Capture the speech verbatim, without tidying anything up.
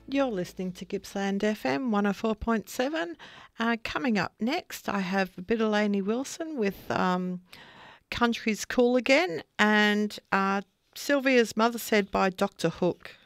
You're listening to Gippsland F M one oh four point seven. Uh, coming up next, I have a bit of Lainey Wilson with um, Country's Cool Again, and uh, Sylvia's Mother Said by Doctor Hook.